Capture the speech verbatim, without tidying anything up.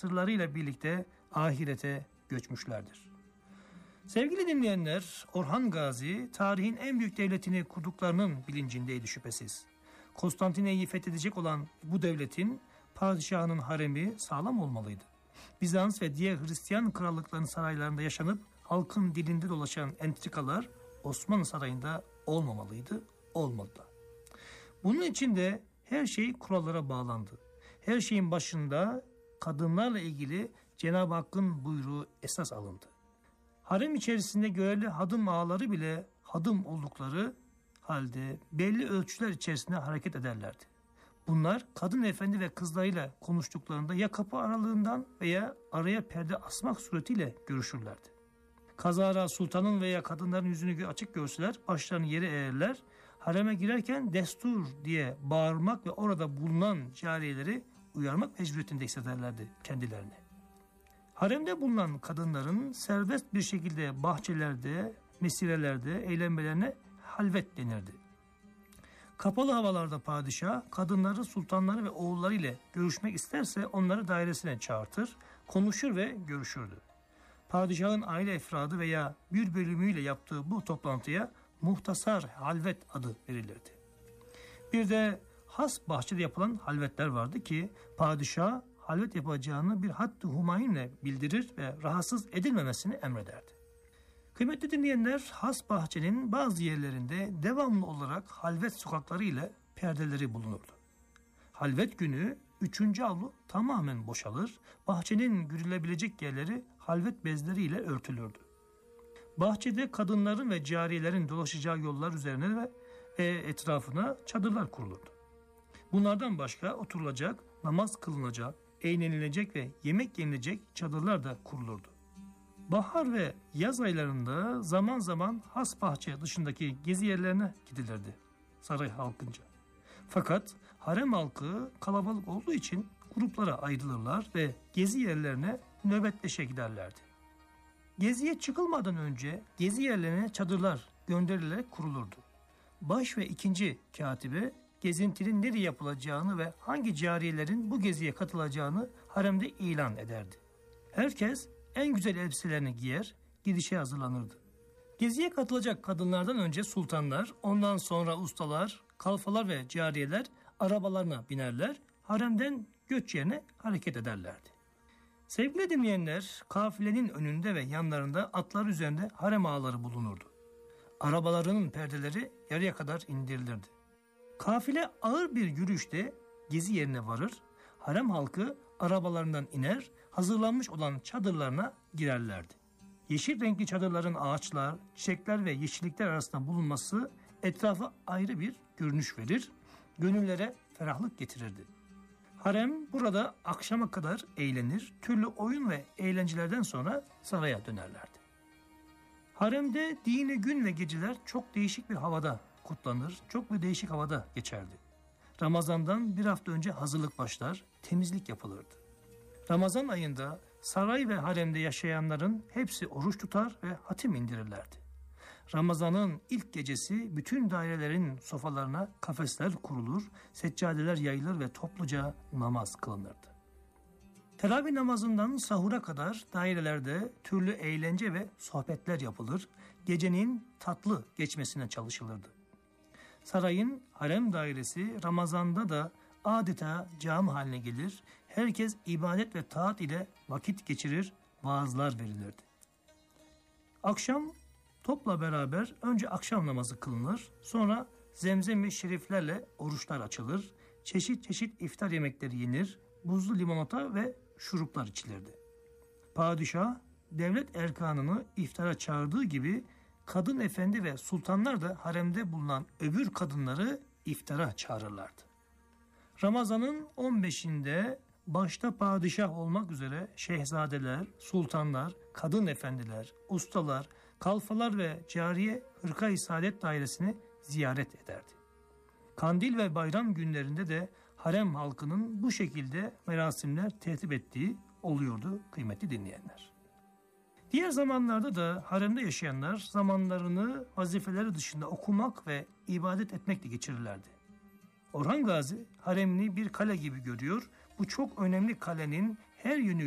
sırlarıyla birlikte ahirete göçmüşlerdir. Sevgili dinleyenler, Orhan Gazi tarihin en büyük devletini kurduklarının bilincindeydi şüphesiz. Konstantinye'yi fethedecek olan bu devletin padişahının haremi sağlam olmalıydı. Bizans ve diğer Hristiyan krallıklarının saraylarında yaşanıp halkın dilinde dolaşan entrikalar Osmanlı sarayında olmamalıydı, olmadı da. Bunun için de her şey kurallara bağlandı. Her şeyin başında kadınlarla ilgili Cenab-ı Hakk'ın buyruğu esas alındı. Harem içerisinde görevli hadım ağaları bile hadım oldukları halde belli ölçüler içerisinde hareket ederlerdi. Bunlar kadın efendi ve kızlarıyla konuştuklarında ya kapı aralığından veya araya perde asmak suretiyle görüşürlerdi. Kazara sultanın veya kadınların yüzünü açık görseler başlarını yere eğerler. Hareme girerken destur diye bağırmak ve orada bulunan cariyeleri uyarmak mecburiyetinde hissederlerdi kendilerini. Haremde bulunan kadınların serbest bir şekilde bahçelerde, mesirelerde eğlenmelerine halvet denirdi. Kapalı havalarda padişah kadınları, sultanları ve oğulları ile görüşmek isterse onları dairesine çağırtır, konuşur ve görüşürdü. Padişahın aile efradı veya bir bölümüyle yaptığı bu toplantıya muhtasar halvet adı verilirdi. Bir de has bahçede yapılan halvetler vardı ki padişah halvet yapacağını bir hadd-ı humayinle bildirir ve rahatsız edilmemesini emrederdi. Kıymetli dinleyenler, has bahçenin bazı yerlerinde devamlı olarak halvet sokakları ile perdeleri bulunurdu. Halvet günü üçüncü avlu tamamen boşalır, bahçenin görülebilecek yerleri halvet bezleriyle örtülürdü. Bahçede kadınların ve cariyelerin dolaşacağı yollar üzerine ve e, etrafına çadırlar kurulurdu. Bunlardan başka oturulacak, namaz kılınacak, eğlenilecek ve yemek yenilecek çadırlar da kurulurdu. Bahar ve yaz aylarında zaman zaman has bahçe dışındaki gezi yerlerine gidilirdi saray halkınca. Fakat harem halkı kalabalık olduğu için gruplara ayrılırlar ve gezi yerlerine nöbetleşe giderlerdi. Geziye çıkılmadan önce gezi yerlerine çadırlar gönderilerek kurulurdu. Baş ve ikinci katibe gezintinin nereye yapılacağını ve hangi cariyelerin bu geziye katılacağını haremde ilan ederdi. Herkes en güzel elbiselerini giyer, gidişe hazırlanırdı. Geziye katılacak kadınlardan önce sultanlar, ondan sonra ustalar, kalfalar ve cariyeler arabalarına binerler, haremden göç yerine hareket ederlerdi. Sevgili dinleyenler, kafilenin önünde ve yanlarında atlar üzerinde harem ağaları bulunurdu. Arabalarının perdeleri yarıya kadar indirilirdi. Kafile ağır bir yürüyüşte gezi yerine varır, harem halkı arabalarından iner, hazırlanmış olan çadırlarına girerlerdi. Yeşil renkli çadırların ağaçlar, çiçekler ve yeşillikler arasında bulunması etrafa ayrı bir görünüş verir, gönüllere ferahlık getirirdi. Harem burada akşama kadar eğlenir, türlü oyun ve eğlencelerden sonra saraya dönerlerdi. Haremde dini gün ve geceler çok değişik bir havada kutlanır, çok bir değişik havada geçerdi. Ramazan'dan bir hafta önce hazırlık başlar, temizlik yapılırdı. Ramazan ayında saray ve haremde yaşayanların hepsi oruç tutar ve hatim indirirlerdi. Ramazan'ın ilk gecesi bütün dairelerin sofalarına kafesler kurulur, seccadeler yayılır ve topluca namaz kılınırdı. Teravih namazından sahura kadar dairelerde türlü eğlence ve sohbetler yapılır, gecenin tatlı geçmesine çalışılırdı. Sarayın harem dairesi Ramazan'da da adeta cami haline gelir, herkes ibadet ve taat ile vakit geçirir, vaazlar verilirdi. Akşam topla beraber önce akşam namazı kılınır, sonra zemzem-i şeriflerle oruçlar açılır, çeşit çeşit iftar yemekleri yenir, buzlu limonata ve şuruplar içilirdi. Padişah devlet erkanını iftara çağırdığı gibi kadın efendi ve sultanlar da haremde bulunan öbür kadınları iftara çağırırlardı. Ramazan'ın on beşinde başta padişah olmak üzere şehzadeler, sultanlar, kadın efendiler, ustalar, kalfalar ve cariye hırka-i saadet dairesini ziyaret ederdi. Kandil ve bayram günlerinde de harem halkının bu şekilde merasimler tertip ettiği oluyordu kıymetli dinleyenler. Diğer zamanlarda da haremde yaşayanlar zamanlarını vazifeleri dışında okumak ve ibadet etmekle geçirirlerdi. Orhan Gazi haremini bir kale gibi görüyor. Bu çok önemli kalenin her yönü